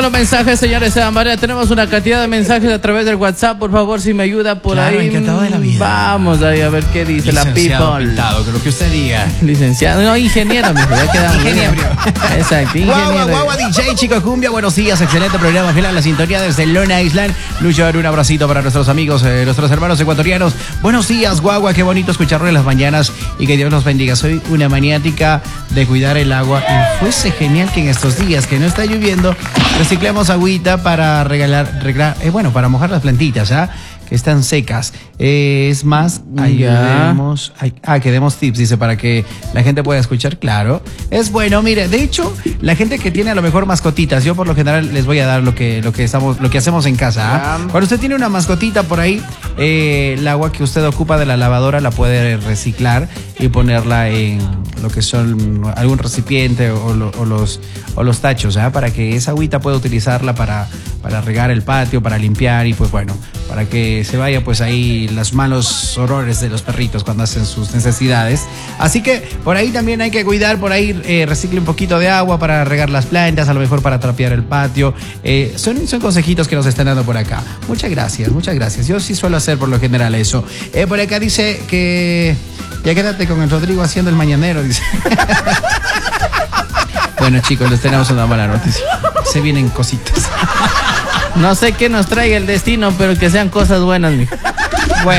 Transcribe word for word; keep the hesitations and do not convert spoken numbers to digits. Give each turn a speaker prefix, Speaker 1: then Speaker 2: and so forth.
Speaker 1: con los mensajes, señores. María, tenemos una cantidad de mensajes a través del WhatsApp. Por favor, si me ayuda por
Speaker 2: claro,
Speaker 1: ahí.
Speaker 2: Encantado de la vida.
Speaker 1: Vamos ahí a ver qué dice la people.
Speaker 2: Pintado, que lo que usted diga.
Speaker 1: Licenciado, no, ingeniero, mijo, ya quedamos.
Speaker 2: Ingeniero.
Speaker 1: Exacto, ingeniero.
Speaker 2: Guagua, guagua, D J, Chico Cumbia, buenos días, excelente programa, fiel a la sintonía desde Long Island. Lucho, un abracito para nuestros amigos, eh, nuestros hermanos ecuatorianos. Buenos días, guagua, qué bonito escucharlo en las mañanas y que Dios los bendiga. Soy una maniática de cuidar el agua y fuese genial que en estos días que no está lloviendo, reciclemos agüita para regalar, regalar eh, bueno, para mojar las plantitas, ¿ah? Que están secas. Eh, es más, ayudemos. Ay, ah, que demos tips, dice, para que la gente pueda escuchar. Claro. Es bueno, mire, de hecho, la gente que tiene a lo mejor mascotitas, yo por lo general les voy a dar lo que, lo que estamos, lo que hacemos en casa. ¿Ah? Cuando usted tiene una mascotita por ahí, eh, el agua que usted ocupa de la lavadora la puede reciclar y ponerla en lo que son algún recipiente o, lo, o los o los tachos, ¿ah? Para que esa agüita pueda utilizarla para, para regar el patio, para limpiar y pues bueno, para que se vaya pues ahí los malos olores de los perritos cuando hacen sus necesidades. Así que por ahí también hay que cuidar, por ahí eh, recicle un poquito de agua para regar las plantas, a lo mejor para trapear el patio. Eh, son, son consejitos que nos están dando por acá. Muchas gracias, muchas gracias. Yo sí suelo hacer por lo general eso. Eh, por acá dice que ya quédate con el Rodrigo haciendo el mañanero, dice. Bueno, chicos, les tenemos una mala noticia. Se vienen cositas.
Speaker 1: No sé qué nos traiga el destino, pero que sean cosas buenas, mijo.